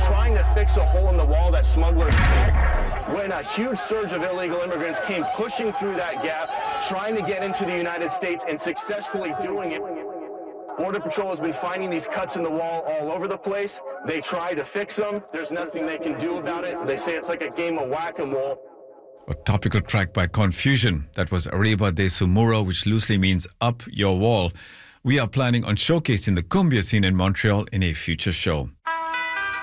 trying to fix a hole in the wall that smugglers had when a huge surge of illegal immigrants came pushing through that gap, trying to get into the United States and successfully doing it. Border Patrol has been finding these cuts in the wall all over the place. They try to fix them. There's nothing they can do about it. They say it's like a game of whack-a-mole. A topical track by Confusion. That was Arriba de su Muro, which loosely means up your wall. We are planning on showcasing the cumbia scene in Montreal in a future show.